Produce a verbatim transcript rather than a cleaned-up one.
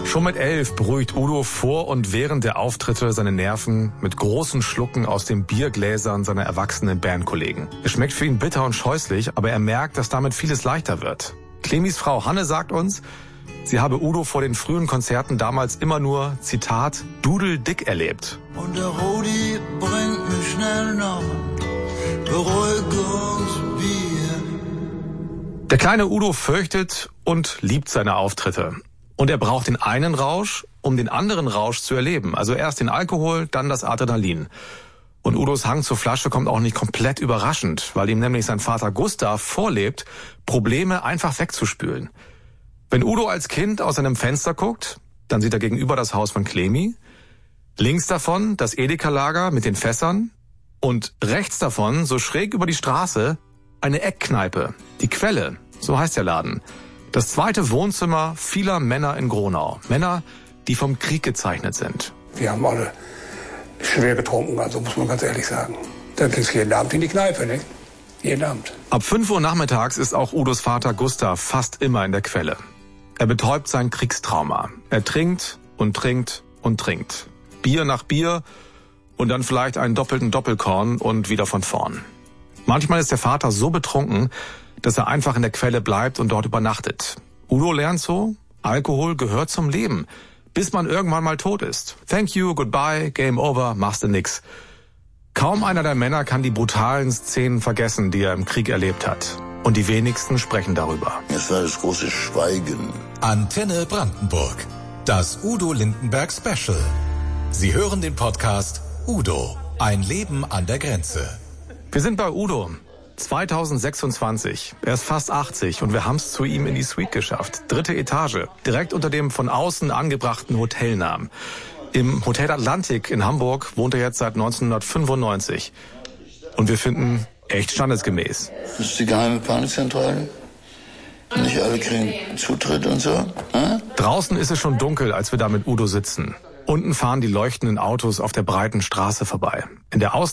Schon mit elf beruhigt Udo vor und während der Auftritte seine Nerven mit großen Schlucken aus den Biergläsern seiner erwachsenen Bandkollegen. Es schmeckt für ihn bitter und scheußlich, aber er merkt, dass damit vieles leichter wird. Clemis Frau Hanne sagt uns, sie habe Udo vor den frühen Konzerten damals immer nur, Zitat, dudeldick erlebt. Und der Rudi bringt mich schnell noch Beruhigungsbier. Der kleine Udo fürchtet und liebt seine Auftritte. Und er braucht den einen Rausch, um den anderen Rausch zu erleben. Also erst den Alkohol, dann das Adrenalin. Und Udos Hang zur Flasche kommt auch nicht komplett überraschend, weil ihm nämlich sein Vater Gustav vorlebt, Probleme einfach wegzuspülen. Wenn Udo als Kind aus seinem Fenster guckt, dann sieht er gegenüber das Haus von Clemi, links davon das Edeka-Lager mit den Fässern und rechts davon, so schräg über die Straße, eine Eckkneipe, die Quelle, so heißt der Laden. Das zweite Wohnzimmer vieler Männer in Gronau. Männer, die vom Krieg gezeichnet sind. Wir haben alle schwer getrunken, also muss man ganz ehrlich sagen. Da ging es jeden Abend in die Kneipe, nicht? Jeden Abend. Ab fünf Uhr nachmittags ist auch Udos Vater Gustav fast immer in der Quelle. Er betäubt sein Kriegstrauma. Er trinkt und trinkt und trinkt. Bier nach Bier und dann vielleicht einen doppelten Doppelkorn und wieder von vorn. Manchmal ist der Vater so betrunken, dass er einfach in der Quelle bleibt und dort übernachtet. Udo lernt so, Alkohol gehört zum Leben, bis man irgendwann mal tot ist. Thank you, goodbye, game over, machst du nix. Kaum einer der Männer kann die brutalen Szenen vergessen, die er im Krieg erlebt hat. Und die wenigsten sprechen darüber. Es war das große Schweigen. Antenne Brandenburg. Das Udo Lindenberg Special. Sie hören den Podcast Udo. Ein Leben an der Grenze. Wir sind bei Udo. zweitausendsechsundzwanzig. Er ist fast achtzig und wir haben es zu ihm in die Suite geschafft. Dritte Etage. Direkt unter dem von außen angebrachten Hotelnamen. Im Hotel Atlantik in Hamburg wohnt er jetzt seit neunzehnhundertfünfundneunzig. Und wir finden echt standesgemäß. Das ist die geheime Panikzentrale. Nicht alle kriegen Zutritt und so. Hm? Draußen ist es schon dunkel, als wir da mit Udo sitzen. Unten fahren die leuchtenden Autos auf der breiten Straße vorbei. In der Aus